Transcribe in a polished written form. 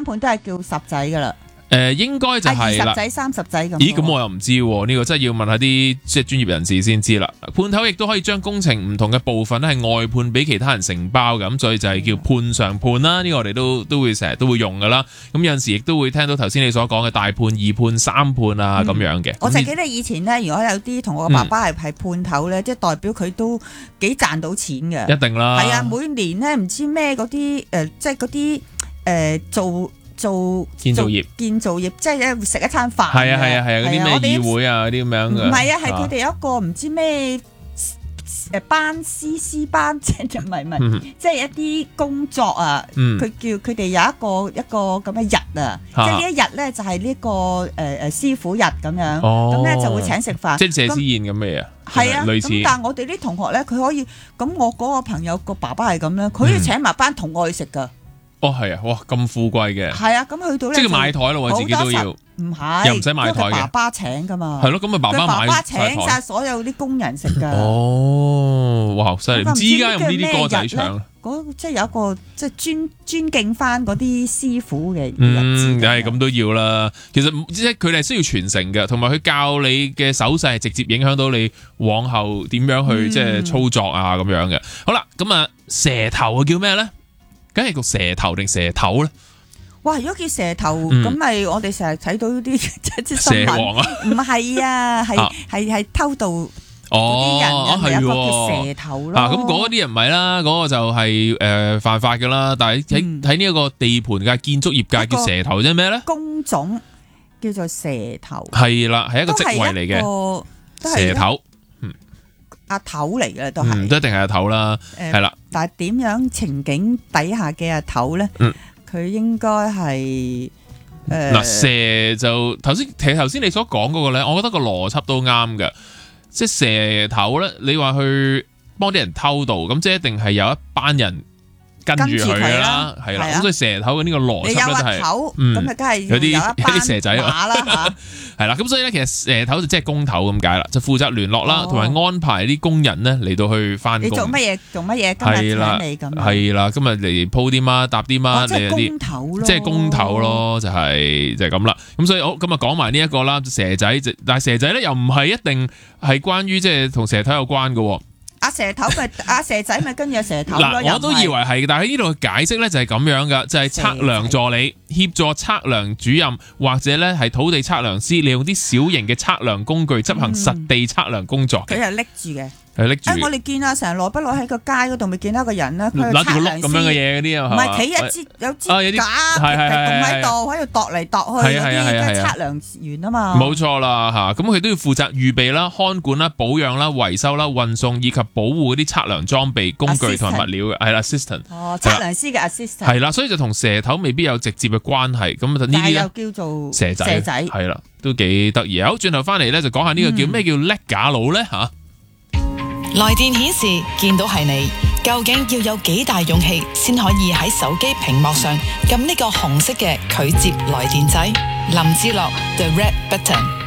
三判都係叫十仔噶啦。 應該就係啦。 20仔30仔咁。 咦，咁我又唔知喎，呢個真係要問下啲即係專業人士先知啦。判頭亦都可以將工程唔同嘅部分咧係外判俾其他人承包咁，所以就係叫判上判啦。呢個我哋都會成日都會用噶啦。咁有陣時亦都會聽到頭先你所講嘅大判、二判、三判啊咁樣嘅。 我就記得以前咧，如果有啲同我爸爸係判頭咧，即係代表佢都幾賺到錢嘅。 一定啦。 係啊，每年咧唔知咩嗰啲即係嗰啲做建造業即係食一餐飯。係啊，嗰啲咩議會啊嗰啲咁樣嘅。唔係啊，係佢哋有一個唔知咩班師班，即係唔係，即係一啲工作啊。佢叫佢哋有一個咁嘅日啊，即係呢一日咧就係呢個師傅日咁樣。咁咧就會請食飯， 即係謝師宴咁嘅嘢。 係啊， 類似。 咁但係我哋啲同學咧，佢可以咁，我嗰個朋友個爸爸係咁咧，佢要請埋班同學去食噶。 哦，係啊，哇，咁富貴嘅。 係啊，咁去到咧， 即係買台咯，自己都要。 唔係， 又唔使買台嘅。 爸爸請噶嘛。 係咯，咁咪爸爸請晒所有啲工人食噶。 哦，哇，犀利！唔知依家有冇呢啲歌仔唱咧？ 即係有一個即係尊敬翻嗰啲師傅嘅。 係咁都要啦。其實即係佢哋係需要傳承嘅，同埋佢教你嘅手勢係直接影響到你往後點樣去即係操作啊咁樣嘅。好啦，咁啊蛇頭叫咩咧？梗係個蛇頭定蛇頭咧？哇！ 如果叫蛇頭咁咪我哋成日睇到啲即係新聞。蛇王啊？唔係啊，係偷渡啲人有一個叫蛇頭咯。 咁嗰啲人唔係啦，嗰個就係犯法噶啦。但係喺呢一個地盤嘅建築業界叫蛇頭即係咩咧？ 工種叫做蛇頭。 係啦，係一個職位嚟嘅。蛇頭。 阿頭嚟嘅都係， 都一定係阿頭啦，係啦。 但係點樣情景底下嘅阿頭咧？佢應該係嗱蛇就頭先你所講嗰個咧，我覺得個邏輯都啱嘅。即係蛇頭咧，你話去幫啲人偷渡，咁即係一定係有一班人跟住佢啦，係啦。咁所以蛇頭嘅呢個邏輯咧就係， 咁啊，梗係有啲蛇仔啦嚇。 係啦，咁所以咧，其實蛇頭就即係工頭咁解啦，就負責聯絡啦，同埋安排啲工人咧嚟到去翻工。 你做乜嘢？今日請你咁。 係啦，今日嚟鋪啲乜，搭啲乜， 即係工頭咯。 即係工頭咯，就係咁啦。咁所以好，咁啊講埋呢一個啦，蛇仔，但係蛇仔咧又唔係一定係關於即係同蛇頭有關嘅。 阿蛇頭咪阿蛇仔咪跟住蛇頭咯。 嗱，我都以為係，但係喺呢度嘅解釋咧就係咁樣噶，就係測量助理協助測量主任或者咧係土地測量師，利用啲小型嘅測量工具執行實地測量工作嘅。 佢係拎住嘅。 係拎住。 我哋見啊，成日耐不耐喺個街嗰度咪見到一個人咧，佢攞住個碌咁樣嘅嘢嗰啲啊， 唔係企一支有支架棟喺度度嚟度去嗰啲測量員啊嘛。 冇錯啦嚇，咁佢都要負責預備啦、看管啦、保養啦、維修啦、運送以及保護嗰啲測量裝備、工具同埋物料嘅，係啦 assistant。 測量師嘅 assistant。 係啦，所以就同蛇頭未必有直接嘅關係。咁呢啲咧又叫做蛇仔，係啦，都幾得意。好，轉頭翻嚟咧就講下呢個叫咩叫叻假佬咧嚇。 來電顯示見到係你，究竟要有幾大勇氣先可以喺手機屏幕上撳呢個紅色嘅拒接來電掣？林志樂 The Red Button。